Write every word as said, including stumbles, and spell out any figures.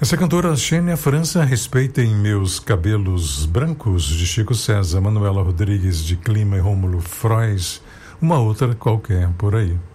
Essa cantora Xênia França, Respeitem Meus Cabelos Brancos, de Chico César, Manuela Rodrigues de Clima e Rômulo Frois, uma outra qualquer por aí.